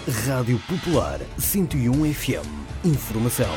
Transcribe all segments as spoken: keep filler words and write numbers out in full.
Rádio Popular cento e um F M. Informação.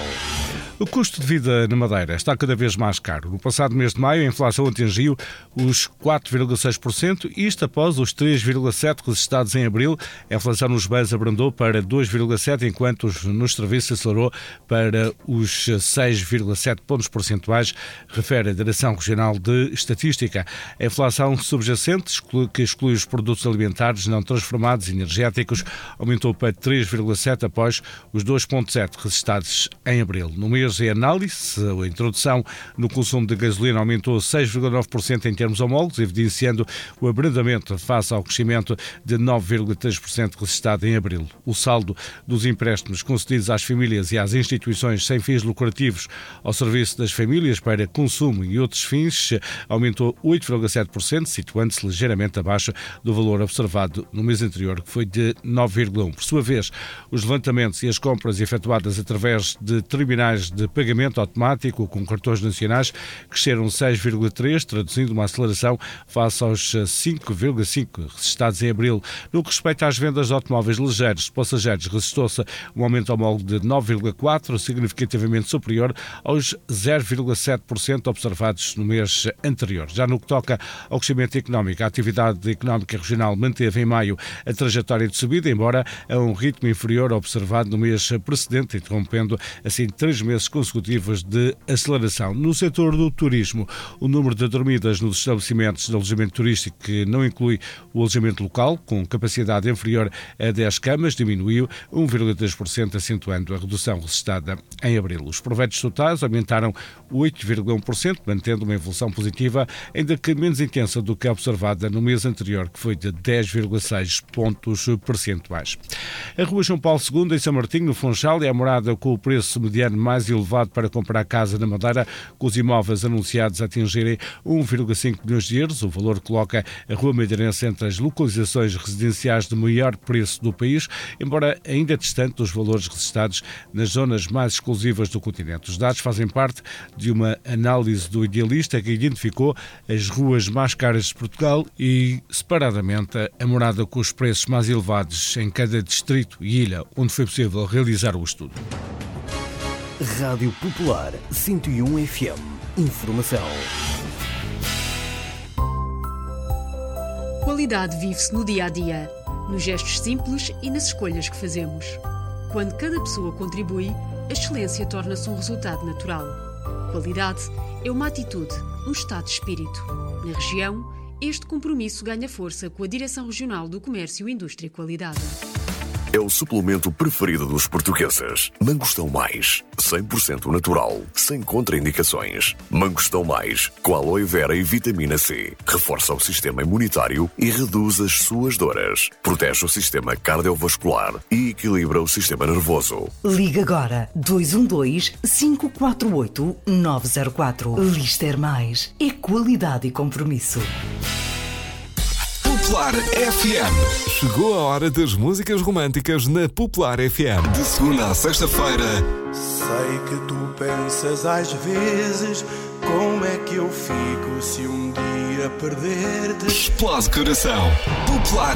O custo de vida na Madeira está cada vez mais caro. No passado mês de maio, a inflação atingiu os quatro vírgula seis por cento, isto após os três vírgula sete por cento registrados em abril. A inflação nos bens abrandou para dois vírgula sete por cento, enquanto nos serviços acelerou para os seis vírgula sete pontos percentuais, refere a Direção Regional de Estatística. A inflação subjacente, que exclui os produtos alimentares não transformados e energéticos, aumentou para três vírgula sete por cento após os dois vírgula sete por cento registrados em abril. No mês em análise, a introdução no consumo de gasolina aumentou seis vírgula nove por cento em termos homólogos, evidenciando o abrandamento face ao crescimento de nove vírgula três por cento registrado em abril. O saldo dos empréstimos concedidos às famílias e às instituições sem fins lucrativos ao serviço das famílias para consumo e outros fins aumentou oito vírgula sete por cento, situando-se ligeiramente abaixo do valor observado no mês anterior, que foi de nove vírgula um por cento. Por sua vez, os levantamentos e as compras efetuadas através de terminais de pagamento automático com cartões nacionais cresceram seis vírgula três por cento, traduzindo uma aceleração face aos cinco vírgula cinco por cento registrados em abril. No que respeita às vendas de automóveis ligeiros de passageiros, registrou-se um aumento homólogo de nove vírgula quatro por cento, significativamente superior aos zero vírgula sete por cento observados no mês anterior. Já no que toca ao crescimento económico, a atividade económica regional manteve em maio a trajetória de subida, embora a um ritmo inferior ao observado no mês precedente, interrompendo assim três meses consecutivos de aceleração. No setor do turismo, o número de dormidas nos estabelecimentos de alojamento turístico, que não inclui o alojamento local, com capacidade inferior a dez camas, diminuiu um vírgula três por cento, acentuando a redução registrada em abril. Os proveitos totais aumentaram oito vírgula um por cento, mantendo uma evolução positiva, ainda que menos intensa do que a observada no mês anterior, que foi de dez vírgula seis pontos percentuais. A Rua João Paulo segundo, em São Martinho, no Funchal, é a morada com o preço mediano mais elevado para comprar casa na Madeira, com os imóveis anunciados a atingirem um vírgula cinco milhões de euros. O valor coloca a Rua Madeirense entre as localizações residenciais de maior preço do país, embora ainda distante dos valores registrados nas zonas mais exclusivas do continente. Os dados fazem parte de uma análise do Idealista, que identificou as ruas mais caras de Portugal e, separadamente, a morada com os preços mais elevados em cada distrito e ilha onde foi possível realizar o estudo. Rádio Popular cento e um F M. Informação. Qualidade vive-se no dia-a-dia, nos gestos simples e nas escolhas que fazemos. Quando cada pessoa contribui, a excelência torna-se um resultado natural. Qualidade é uma atitude, um estado de espírito. Na região, este compromisso ganha força com a Direção Regional do Comércio, Indústria e Qualidade. É o suplemento preferido dos portugueses. Mangostão Mais, cem por cento natural, sem contraindicações. Mangostão Mais, com aloe vera e vitamina C. Reforça o sistema imunitário e reduz as suas dores. Protege o sistema cardiovascular e equilibra o sistema nervoso. Liga agora dois um dois, cinco quatro oito, nove zero quatro. Lister Mais. É qualidade e compromisso. Popular F M. Chegou a hora das músicas românticas na Popular F M. De segunda a sexta-feira. Sei que tu pensas às vezes como é que eu fico se um dia perder-te. Explode coração. Popular